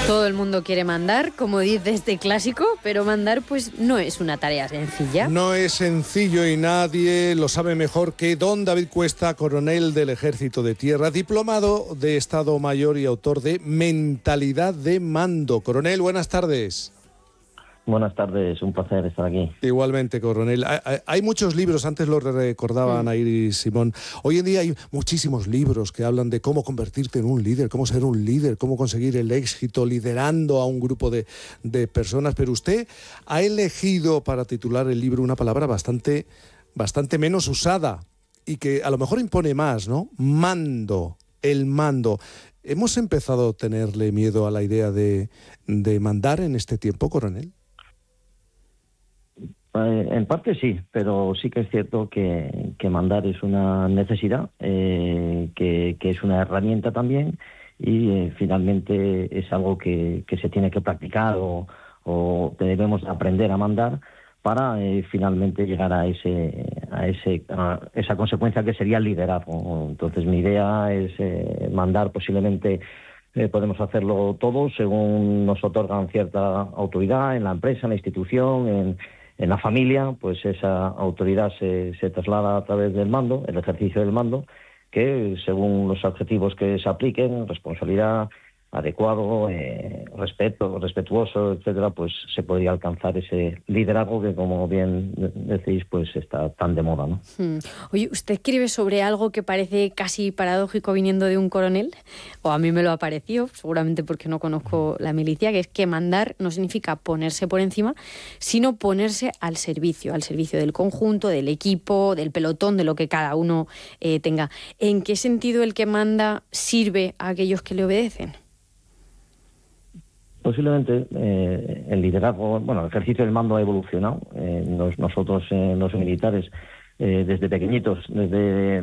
Todo el mundo quiere mandar, como dice este clásico, pero mandar pues no es una tarea sencilla. No es sencillo y nadie lo sabe mejor que don David Cuesta, coronel del Ejército de Tierra, diplomado de Estado Mayor y autor de Mentalidad de Mando. Coronel, buenas tardes. Buenas tardes, un placer estar aquí. Igualmente, coronel. Hay muchos libros, antes lo recordaba Ana Iris Simón. Hoy en día hay muchísimos libros que hablan de cómo convertirte en un líder, cómo ser un líder, cómo conseguir el éxito liderando a un grupo de personas. Pero usted ha elegido para titular el libro una palabra bastante menos usada y que a lo mejor impone más, ¿no? Mando, el mando. ¿Hemos empezado a tenerle miedo a la idea de mandar en este tiempo, coronel? En parte sí, pero sí que es cierto que mandar es una necesidad, que es una herramienta también y finalmente es algo que se tiene que practicar o debemos aprender a mandar para finalmente llegar a esa consecuencia que sería el liderazgo. Entonces mi idea es mandar posiblemente. Podemos hacerlo todos según nos otorgan cierta autoridad en la empresa, en la institución, en la familia, pues esa autoridad se traslada a través del mando, el ejercicio del mando, que según los objetivos que se apliquen, responsabilidad, adecuado, respeto, respetuoso, etcétera, pues se podría alcanzar ese liderazgo que, como bien decís, pues está tan de moda, ¿no? Oye, ¿usted escribe sobre algo que parece casi paradójico viniendo de un coronel? O a mí me lo ha parecido, seguramente porque no conozco la milicia, que es que mandar no significa ponerse por encima, sino ponerse al servicio del conjunto, del equipo, del pelotón, de lo que cada uno tenga. ¿En qué sentido el que manda sirve a aquellos que le obedecen? Posiblemente el liderazgo, el ejercicio del mando ha evolucionado. Nosotros, los militares, desde pequeñitos, desde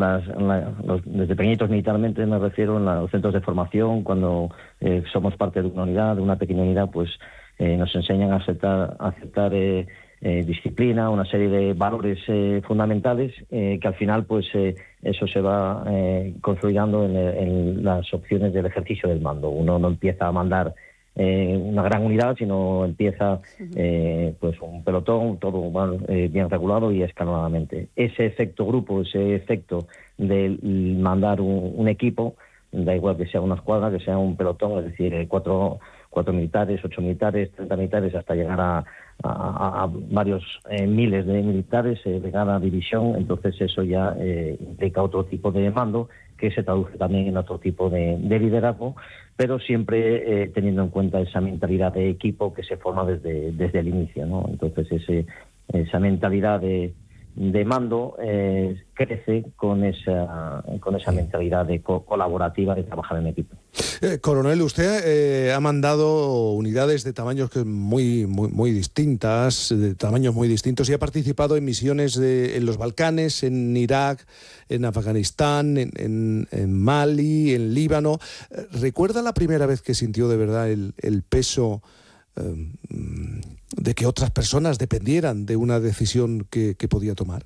pequeñitos militarmente me refiero, en los centros de formación, cuando somos parte de una unidad, de una pequeña unidad, pues nos enseñan a aceptar disciplina, una serie de valores fundamentales que al final pues eso se va consolidando en las opciones del ejercicio del mando. Uno no empieza a mandar una gran unidad, sino empieza pues un pelotón, todo bien regulado y escalonadamente. Ese efecto grupo, ese efecto de mandar un equipo, da igual que sea una escuadra, que sea un pelotón, es decir, cuatro militares, 8 militares, 30 militares, hasta llegar a varios miles de militares de cada división. Entonces eso ya implica otro tipo de mando, que se traduce también en otro tipo de liderazgo, pero siempre teniendo en cuenta esa mentalidad de equipo que se forma desde el inicio, ¿no? Entonces esa mentalidad de mando crece con esa mentalidad de colaborativa, de trabajar en equipo. Coronel, usted ha mandado unidades de tamaños muy distintas, de tamaños muy distintos, y ha participado en misiones en los Balcanes, en Irak, en Afganistán, en Mali, en Líbano. ¿Recuerda la primera vez que sintió de verdad el peso de que otras personas dependieran de una decisión que podía tomar?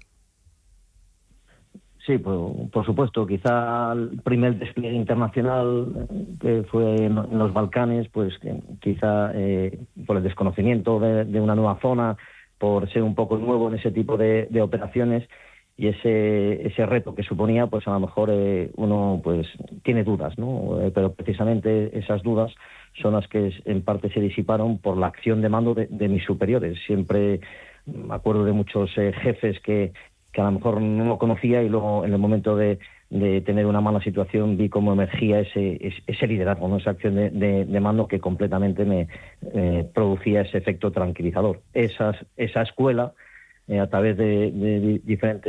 Sí, por supuesto. Quizá el primer despliegue internacional que fue en los Balcanes, pues quizá por el desconocimiento de una nueva zona, por ser un poco nuevo en ese tipo de operaciones y ese reto que suponía, pues a lo mejor uno pues tiene dudas, ¿no? Pero precisamente esas dudas son las que en parte se disiparon por la acción de mando de mis superiores. Siempre me acuerdo de muchos jefes que a lo mejor no lo conocía y luego en el momento de tener una mala situación vi cómo emergía ese liderazgo, ¿no? Esa acción de mando que completamente me producía ese efecto tranquilizador. Esa escuela, a través de diferentes